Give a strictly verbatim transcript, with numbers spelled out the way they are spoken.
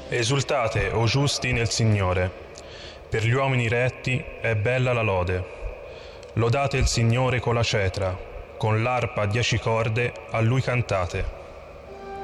Esultate, o giusti, nel Signore. Per gli uomini retti è bella la lode. Lodate il Signore con la cetra, con l'arpa a dieci corde a Lui cantate.